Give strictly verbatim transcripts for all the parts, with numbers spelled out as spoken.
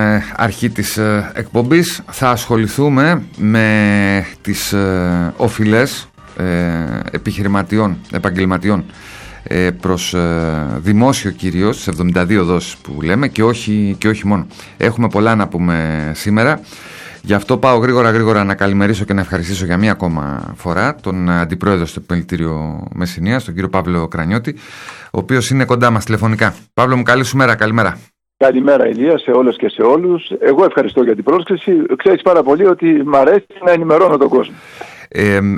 ε, αρχή της ε, εκπομπής, θα ασχοληθούμε με τις ε, οφειλές ε, επιχειρηματιών, επαγγελματιών ε, προς ε, δημόσιο κυρίως, τις εβδομήντα δύο δόσεις που λέμε, και όχι, και όχι μόνο. Έχουμε πολλά να πούμε σήμερα. Γι' αυτό πάω γρήγορα γρήγορα να καλημερίσω και να ευχαριστήσω για μία ακόμα φορά τον Αντιπρόεδρο στο Επιμελητήριο Μεσσηνίας, τον κύριο Παύλο Κρανιώτη, ο οποίος είναι κοντά μας τηλεφωνικά. Παύλο μου, καλή σου μέρα, καλημέρα. Καλημέρα Ηλία, σε όλες και σε όλους. Εγώ ευχαριστώ για την πρόσκληση. Ξέρεις πάρα πολύ ότι μ' αρέσει να ενημερώνω τον κόσμο. Ε, αν,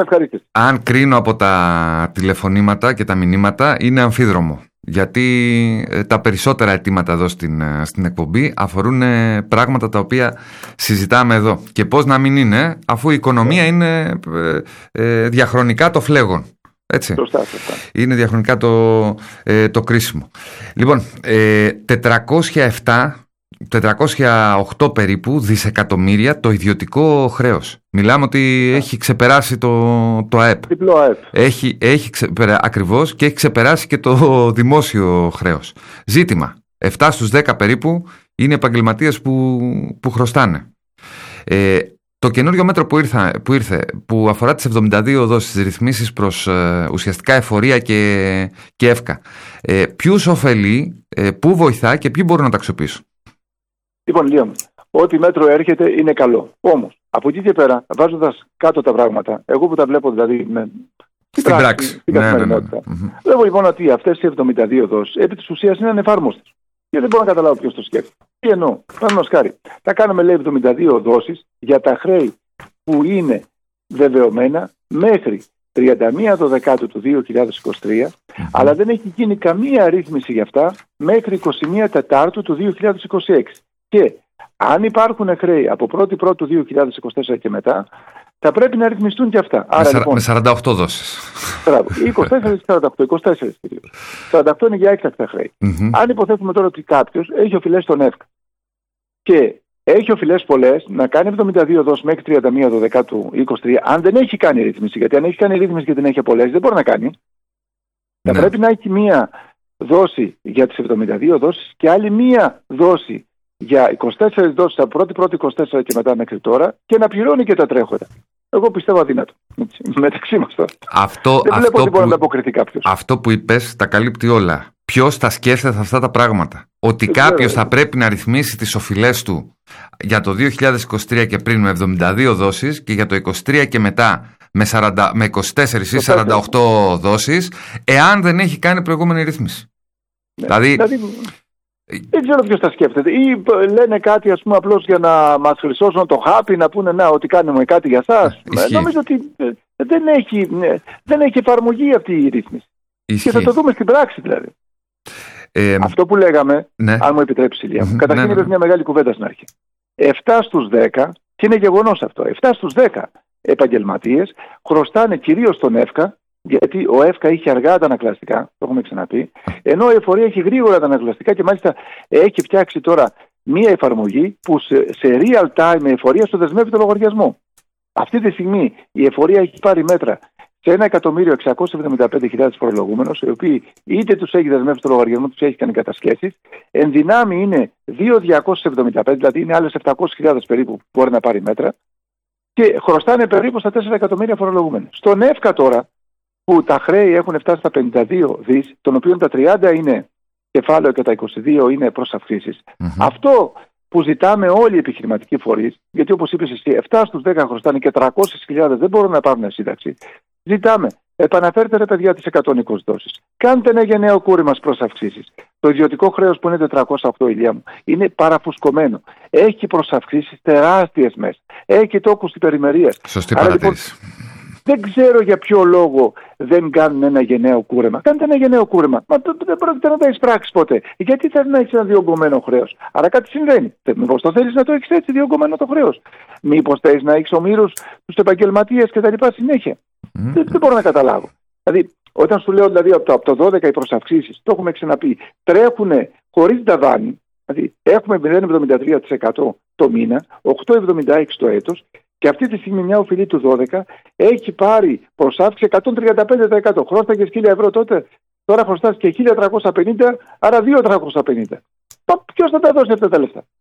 αν κρίνω από τα τηλεφωνήματα και τα μηνύματα, είναι αμφίδρομο. Γιατί ε, τα περισσότερα αιτήματα εδώ στην, ε, στην εκπομπή αφορούν ε, πράγματα τα οποία συζητάμε εδώ. Και πώς να μην είναι, αφού η οικονομία είναι ε, ε, διαχρονικά το φλέγον. Έτσι. Σωστά, σωστά. Είναι διαχρονικά το, ε, το κρίσιμο. Λοιπόν, ε, τετρακόσια επτά, τετρακόσια οκτώ περίπου δισεκατομμύρια το ιδιωτικό χρέος. Μιλάμε ότι έχει ξεπεράσει το, το ΑΕΠ. Διπλό ΑΕΠ. Έχει, έχει ξεπερα... Ακριβώς, και έχει ξεπεράσει και το δημόσιο χρέος. Ζήτημα. επτά στους δέκα περίπου είναι επαγγελματίες που, που χρωστάνε. Ε, το καινούριο μέτρο που, ήρθα, που ήρθε, που αφορά τις εβδομήντα δύο δόσεις, ρυθμίσεις προς ε, ουσιαστικά εφορία και, και εύκα. Ε, ποιους ωφελεί, ε, πού βοηθά και ποιοι μπορούν να τα αξιοποιήσουν? Λοιπόν, Λία μου, ό,τι μέτρο έρχεται είναι καλό. Όμως, από εκεί και πέρα, βάζοντας κάτω τα πράγματα, εγώ που τα βλέπω δηλαδή με... στην πράξη, στην ναι, καθημερινότητα, ναι, ναι, ναι. Βλέπω λοιπόν ότι αυτές οι εβδομήντα δύο δόσεις επί της ουσίας είναι ανεφάρμοστες. Και δεν μπορώ να καταλάβω ποιος το σκέφτεται. Τι εννοώ? Παραδείγματος χάρη, θα κάνουμε λέει εβδομήντα δύο δόσεις για τα χρέη που είναι βεβαιωμένα μέχρι τριάντα μία Δεκάτου του δύο χιλιάδες είκοσι τρία, mm-hmm. αλλά δεν έχει γίνει καμία ρύθμιση για αυτά μέχρι είκοσι μία Τετάρτου του δύο χιλιάδες είκοσι έξι. Και αν υπάρχουν χρέη από πρώτη Πρώτου του δύο χιλιάδες είκοσι τέσσερα και μετά, θα πρέπει να ρυθμιστούν και αυτά. Άρα, με, λοιπόν, με σαράντα οκτώ δόσεις. είκοσι τέσσερα και σαράντα οκτώ, είκοσι τέσσερα κυρίως. σαράντα οκτώ είναι για έκτακτα χρέη. Mm-hmm. Αν υποθέσουμε τώρα ότι κάποιος έχει οφειλές στον ΕΦΚΑ και έχει οφειλές πολλές, να κάνει εβδομήντα δύο δόσεις μέχρι τριάντα μία Δεκάτου του είκοσι τρία, αν δεν έχει κάνει ρύθμιση, γιατί αν έχει κάνει ρύθμιση και δεν έχει πολλές, δεν μπορεί να κάνει. Ναι. Θα πρέπει να έχει μία δόση για τις εβδομήντα δύο δόσεις και άλλη μία δόση για είκοσι τέσσερις δόσεις από πρώτη Πρώτη είκοσι τέσσερα και μετά μέχρι τώρα, και να πληρώνει και τα τρέχοντα. Εγώ πιστεύω αδύνατο. Μεταξύ μας τώρα. Αυτό, δεν βλέπω αυτό ότι που, μπορεί να αποκριθεί κάποιος. Αυτό που είπες τα καλύπτει όλα. Ποιος θα σκέφτεται αυτά τα πράγματα? Ότι κάποιος θα πρέπει να ρυθμίσει τις οφειλές του για το δύο χιλιάδες είκοσι τρία και πριν με εβδομήντα δύο δόσεις και για το είκοσι τρία και μετά με, σαράντα, με είκοσι τέσσερις ή σαράντα οκτώ δόσεις, εάν δεν έχει κάνει προηγούμενη ρύθμιση. Ναι. Δηλαδή... δηλαδή... Δεν ξέρω ποιος τα σκέφτεται. Ή λένε κάτι, ας πούμε, απλώς για να μας χρυσώσουν το χάπι, να πούνε να, ότι κάνουμε κάτι για σας. Ισχύει. Νομίζω ότι δεν έχει, δεν έχει εφαρμογή αυτή η ρύθμιση. Ισχύει. Και θα το δούμε στην πράξη δηλαδή. Ε, Αυτό που λέγαμε, ναι. αν μου επιτρέψει Ηλία μου, καταρχήν είπε ναι, ναι. μια μεγάλη κουβέντα στην αρχή. επτά στους δέκα, και είναι γεγονός αυτό, επτά στους δέκα επαγγελματίες χρωστάνε κυρίως στον ΕΦΚΑ, γιατί ο ΕΦΚΑ είχε αργά τα ανακλαστικά, το έχουμε ξαναπεί, ενώ η εφορία έχει γρήγορα τα ανακλαστικά και μάλιστα έχει φτιάξει τώρα μία εφαρμογή που σε, σε real time η εφορία στο δεσμεύει το λογαριασμό. Αυτή τη στιγμή η εφορία έχει πάρει μέτρα σε ένα εκατομμύριο εξακόσιες εβδομήντα πέντε χιλιάδες φορολογούμενους, οι οποίοι είτε τους έχει δεσμεύσει το λογαριασμό, τους έχει κάνει κατασχέσεις. Εν δυνάμει είναι δύο χιλιάδες διακόσιες εβδομήντα πέντε, δηλαδή είναι άλλες επτακόσιες χιλιάδες περίπου που μπορεί να πάρει μέτρα, και χρωστάνε περίπου στα τέσσερα εκατομμύρια φορολογούμενους. Στον ΕΦΚΑ τώρα, που τα χρέη έχουν φτάσει στα πενήντα δύο δις, των οποίων τα τριάντα είναι κεφάλαιο και τα είκοσι δύο είναι προς αυξήσεις. Mm-hmm. Αυτό που ζητάμε όλοι οι επιχειρηματικοί φορείς, γιατί όπως είπες εσύ, επτά στους δέκα χρωστάνε και τριακόσιες χιλιάδες δεν μπορούν να πάρουν σύνταξη, ζητάμε, επαναφέρτε ρε παιδιά τις εκατόν είκοσι δόσεις. Κάντε ένα γενναίο κούρεμα προς αυξήσεις. Το ιδιωτικό χρέος που είναι τετρακόσια οκτώ, Ηλία μου, είναι παραφουσκωμένο. Έχει προς αυξήσεις τεράστιες μέσα. Έχει τόκους υπερημερίας. Σωστή παρατήρηση. Δεν ξέρω για ποιο λόγο δεν κάνουν ένα γενναίο κούρεμα. Κάντε ένα γενναίο κούρεμα. Μα δεν πρόκειται να τα εισπράξεις ποτέ. Γιατί θέλει να έχεις ένα διωγγωμένο χρέος? Άρα κάτι συμβαίνει. Μήπως το θέλεις να το έχεις έτσι διωγγωμένο το χρέος? Μήπως θέλεις να έχεις ομήρους τους επαγγελματίες και τα λοιπά συνέχεια? Mm. Δεν, δεν μπορώ να καταλάβω. Δηλαδή, όταν σου λέω δηλαδή, από, το, από το δώδεκα οι προσαυξήσεις, το έχουμε ξαναπεί, τρέχουν χωρίς ταβάνι. Δηλαδή, έχουμε μηδέν κόμμα εβδομήντα τρία τοις εκατό το μήνα, οκτώ κόμμα εβδομήντα έξι τοις εκατό το έτος. Και αυτή τη στιγμή μια οφειλή του δώδεκα έχει πάρει προσάυξη εκατόν τριάντα πέντε τοις εκατό. Χρώσταγες χίλια ευρώ τότε, τώρα χρωστάς και χίλια τριακόσια πενήντα, άρα δύο χιλιάδες τριακόσια πενήντα. Ποιος θα τα δώσει αυτά τα λεφτά?